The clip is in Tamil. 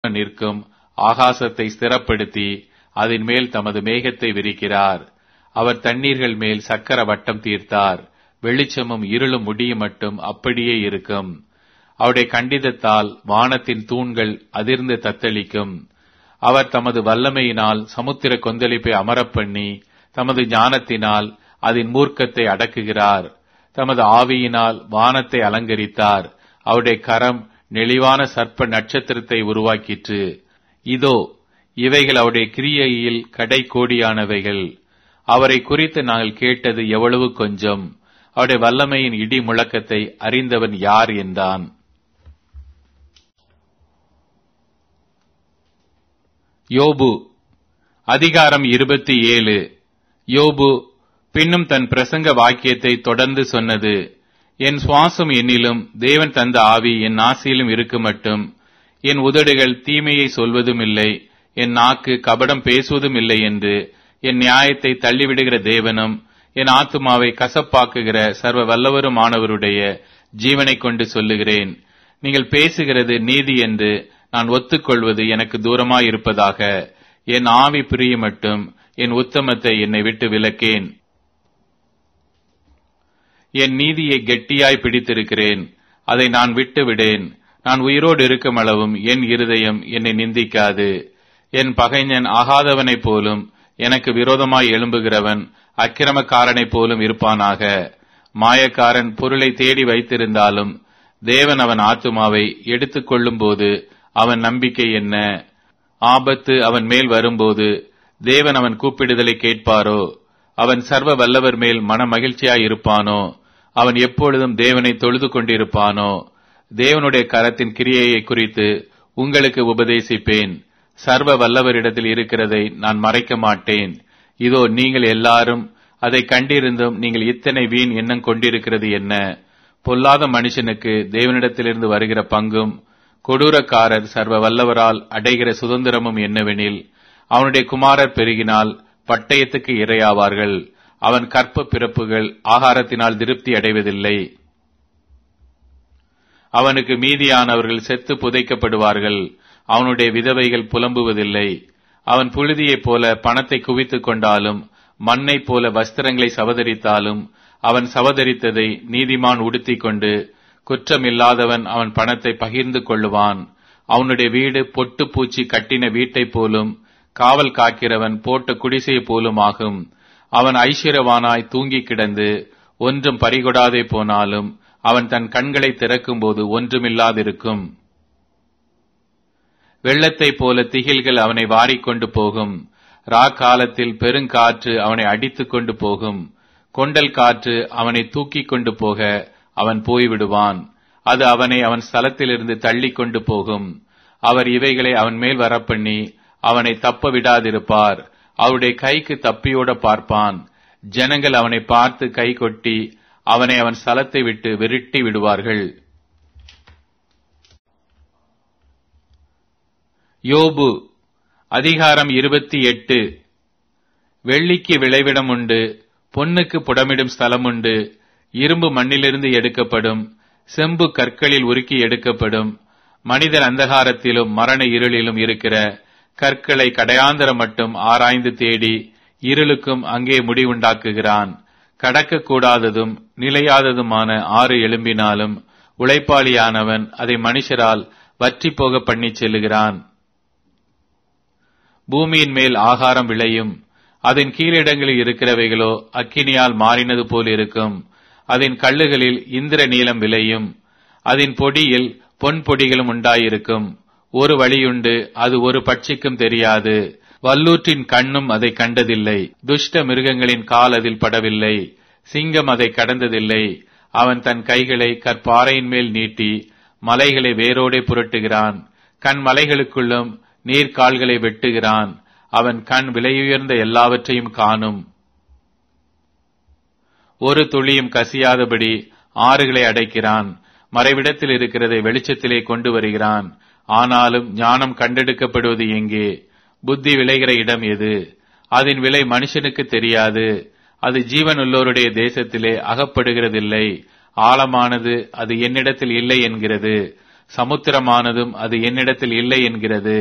நிற்கும் ஆகாசத்தை ஸ்திரப்படுத்தி அதன் மேல் தமது மேகத்தை விரிக்கிறார். அவர் தண்ணீர்கள் மேல் சக்கர வட்டம் தீர்த்தார். வெளிச்சமும் இருளும் முடியும் மட்டும் அப்படியே இருக்கும். அவருடைய கண்டிதத்தால் வானத்தின் தூண்கள் அதிர்ந்து தத்தளிக்கும். அவர் தமது வல்லமையினால் சமுத்திர கொந்தளிப்பை அமரப்பண்ணி தமது ஞானத்தினால் அதன் மூர்க்கத்தை அடக்குகிறார். தமது ஆவியினால் வானத்தை அலங்கரித்தார். அவருடைய கரம் நெளிவான சர்ப்ப நட்சத்திரத்தை உருவாக்கிற்று. இதோ இவைகள் அவருடைய கிரியையில் கடைக்கோடியானவைகள். அவரை குறித்து நாங்கள் கேட்டது எவ்வளவு கொஞ்சம். அவருடைய வல்லமையின் இடி முழக்கத்தை அறிந்தவன் யார் என்றான். யோபு அதிகாரம் 27. யோபு பின்னும் தன் பிரசங்க வாக்கியத்தை தொடர்ந்து சொன்னது. என் சுவாசம் என்னிலும் தேவன் தந்த ஆவி என் நாசியிலும் இருக்குமட்டும் என் உதடுகள் தீமையை சொல்வதும் இல்லை, என் நாக்கு கபடம் பேசுவதும் இல்லை என்று என் நியாயத்தை தள்ளிவிடுகிற தேவனும் என் ஆத்துமாவை கசப்பாக்குகிற சர்வ வல்லவருமானவருடைய ஜீவனை கொண்டு சொல்லுகிறேன். நீங்கள் பேசுகிறது நீதி என்று நான் ஒத்துக்கொள்வது எனக்கு தூரமாயிருப்பதாக. என் ஆவி பிரியமட்டும் என் உத்தமத்தை என்னை விட்டு விலக்கேன். என் நீதியை கெட்டியாய் பிடித்திருக்கிறேன், அதை நான் விட்டு விடேன். நான் உயிரோடு இருக்கும் அளவும் என் இருதயம் என்னை நிந்திக்காது. என் பகைஞன் ஆகாதவனைப் போலும் எனக்கு விரோதமாய் எழும்புகிறவன் அக்கிரமக்காரனைப் போலும் இருப்பானாக. மாயக்காரன் பொருளை தேடி வைத்திருந்தாலும் தேவன் அவன் ஆத்துமாவை எடுத்துக் கொள்ளும் போது அவன் நம்பிக்கை என்ன? ஆபத்து அவன் மேல் வரும்போது தேவன் அவன் கூப்பிடுதலை கேட்பாரோ? அவன் சர்வ வல்லவர் மேல் மன மகிழ்ச்சியாய் இருப்பானோ? அவன் எப்பொழுதும் தேவனை தொழுது கொண்டிருப்பானோ? தேவனுடைய கரத்தின் கிரியையை குறித்து உங்களுக்கு உபதேசிப்பேன். சர்வ வல்லவரிடத்தில் இருக்கிறதை நான் மறைக்க மாட்டேன். இதோ நீங்கள் எல்லாரும் அதை கண்டிருந்தும் நீங்கள் இத்தனை வீண் எண்ணம் கொண்டிருக்கிறது என்ன? பொல்லாத மனுஷனுக்கு தேவனிடத்திலிருந்து வருகிற பங்கும் கொடூரக்காரர் சர்வ வல்லவரால் அடைகிற சுதந்திரமும் என்னவெனில், அவனுடைய குமாரர் பெருகினால் பட்டயத்துக்கு இரையாவார்கள். அவன் கற்ப பிறப்புகள் ஆகாரத்தினால் திருப்தி அடைவதில்லை. அவனுக்கு மீதியானவர்கள் செத்து புதைக்கப்படுவார்கள். அவனுடைய விதவைகள் புலம்புவதில்லை. அவன் புழுதியைப் போல பணத்தை குவித்துக் கொண்டாலும் மண்ணைப் போல வஸ்திரங்களை சவதரித்தாலும் அவன் சவதரித்ததை நீதிமான் உடுத்திக் கொண்டு குற்றமில்லாதவன் அவன் பணத்தை பகிர்ந்து கொள்ளுவான். அவனுடைய வீடு பொட்டு பூச்சி கட்டின வீட்டைப் போலும் காவல் காக்கிறவன் போட்ட குடிசையை போலும் ஆகும். அவன் ஐஸ்வர்யவானாய் தூங்கி கிடந்து ஒன்றும் பறிகொடாதே போனாலும் அவன் தன் கண்களை திறக்கும் போது ஒன்றுமில்லாதிருக்கும். வெள்ளத்தைப் போல திகில்கள் அவனை வாரிக்கொண்டு போகும். காலத்தில் பெருங்காற்று அவனை அடித்துக் கொண்டு போகும். கொண்டல் காற்று அவனை தூக்கிக் கொண்டு போக அவன் போய்விடுவான். அது அவனை அவன் ஸ்தலத்திலிருந்து தள்ளி கொண்டு போகும். அவர் இவைகளை அவன் மேல் வரப்பண்ணி அவனை தப்ப விடாதிருப்பார். அவருடைய கைக்கு தப்பியோட பார்ப்பான். ஜனங்கள் அவனை பார்த்து கை கொட்டி அவனை அவன் ஸ்தலத்தை விட்டு விரட்டி விடுவார்கள். யோபு அதிகாரம் 28. வெள்ளிக்கு விளைவிடம் உண்டு, பொன்னுக்கு புடமிடும் ஸ்தலம் உண்டு. இரும்பு மண்ணிலிருந்து எடுக்கப்படும், செம்பு கற்களில் உருக்கி எடுக்கப்படும். மனிதர் அந்தகாரத்திலும் மரண இருளிலும் இருக்கிற கற்களை கடையாந்தரம் மட்டும் ஆராய்ந்து தேடி இருளுக்கும் அங்கே முடிவுண்டாக்குகிறான். கடக்கக்கூடாததும் நிலையாததுமான ஆறு எழும்பினாலும் உழைப்பாளியானவன் அதை மனுஷரால் வற்றி போக பண்ணி செல்லுகிறான். பூமியின் மேல் ஆகாரம் விளையும், அதன் கீழிடங்களில் இருக்கிறவைகளோ அக்கினியால் மாறினது போல் இருக்கும். அதன் கல்லுகளில் இந்திர நீலம் விளையும், அதன் பொடியில் பொன் பொடிகளும் உண்டாயிருக்கும். ஒரு வழியுண்டு, அது ஒரு பட்சிக்கும் தெரியாது. வல்லூற்றின் கண்ணும் அதை கண்டதில்லை. துஷ்ட மிருகங்களின் கால் அதில் படவில்லை. சிங்கம் அதை கடந்ததில்லை. அவன் தன் கைகளை கற்பாறையின் மேல் நீட்டி மலைகளை வேரோடே புரட்டுகிறான். கண் மலைகளுக்குள்ளும் நீர்கால்களை வெட்டுகிறான். அவன் கண் விலையுயர்ந்த எல்லாவற்றையும் காணும். ஒரு துளியும் கசியாதபடி ஆறுகளை அடைக்கிறான். மறைவிடத்தில் இருக்கிறதை வெளிச்சத்திலே கொண்டு வருகிறான். ஆனாலும் ஞானம் கண்டெடுக்கப்படுவது எங்கே? புத்தி விளைகிற இடம் எது? அதன் விலை மனுஷனுக்கு தெரியாது. அது ஜீவனுள்ளோருடைய தேசத்திலே அகப்படுகிறதில்லை. ஆழமானது அது என்னிடத்தில் இல்லை என்கிறது, சமுத்திரமானதும் அது என்னிடத்தில் இல்லை என்கிறது.